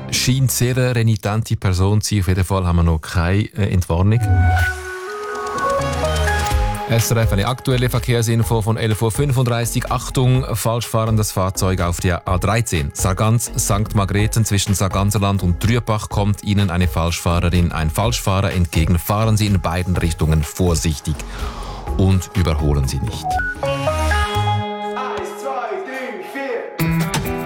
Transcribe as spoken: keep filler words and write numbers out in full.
Scheint sehr eine renitente Person zu sein. Auf jeden Fall haben wir noch keine äh, Entwarnung. S R F, eine aktuelle Verkehrsinfo von elf Uhr fünfunddreißig. Achtung, falsch fahrendes Fahrzeug auf der A dreizehn. Sargans Sankt Margrethen zwischen Sarganserland und Drübach kommt Ihnen eine Falschfahrerin, ein Falschfahrer entgegen. Fahren Sie in beiden Richtungen vorsichtig und überholen Sie nicht.